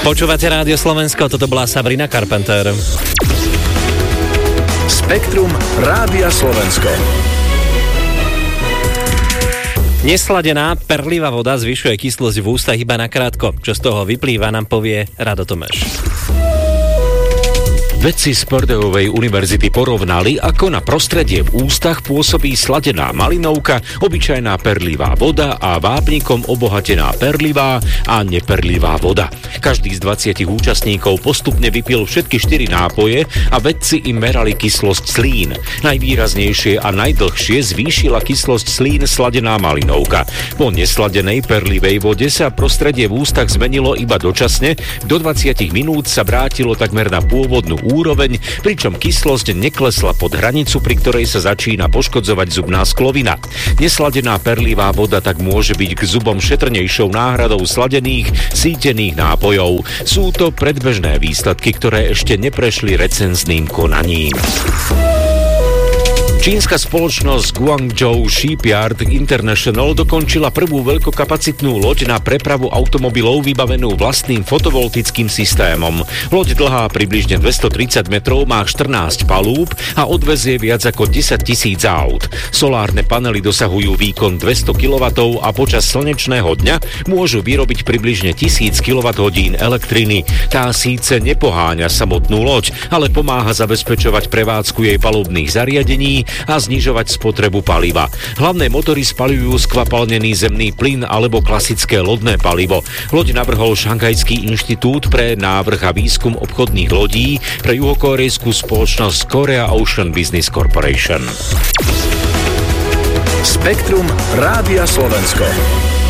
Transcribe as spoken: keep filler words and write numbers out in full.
Počúvate Rádio Slovensko, toto bola Sabrina Carpenter. Spektrum Rádia Slovensko. Nesladená, perlivá voda zvyšuje kyslosť v ústach iba nakrátko. Čo z toho vyplýva, nám povie Rado Tomeš. Vedci z Purdueovej univerzity porovnali, ako na prostredie v ústach pôsobí sladená malinovka, obyčajná perlivá voda a vápnikom obohatená perlivá a neperlivá voda. Každý z dvadsiatich účastníkov postupne vypil všetky štyri nápoje a vedci im merali kyslosť slín. Najvýraznejšie a najdlhšie zvýšila kyslosť slín sladená malinovka. Po nesladenej perlivej vode sa prostredie v ústach zmenilo iba dočasne, do dvadsať minút sa vrátilo takmer na pôvodnú úroveň, pričom kyslosť neklesla pod hranicu, pri ktorej sa začína poškodzovať zubná sklovina. Nesladená perlivá voda tak môže byť k zubom šetrnejšou náhradou sladených, sítených nápojov. Sú to predbežné výsledky, ktoré ešte neprešli recenzným konaním. Čínska spoločnosť Guangzhou Shipyard International dokončila prvú veľkokapacitnú loď na prepravu automobilov vybavenú vlastným fotovoltickým systémom. Loď dlhá približne dvestotridsať metrov má štrnásť palúb a odvezie viac ako desaťtisíc aut. Solárne panely dosahujú výkon dvesto kilowattov a počas slnečného dňa môžu vyrobiť približne tisíc kilowatthodín elektriny. Tá síce nepoháňa samotnú loď, ale pomáha zabezpečovať prevádzku jej palubných zariadení a znižovať spotrebu paliva. Hlavné motory spaľujú skvapalnený zemný plyn alebo klasické lodné palivo. Loď navrhol Šanghajský inštitút pre návrh a výskum obchodných lodí pre juhokórejskú spoločnosť Korea Ocean Business Corporation. Spektrum Rádia Slovensko.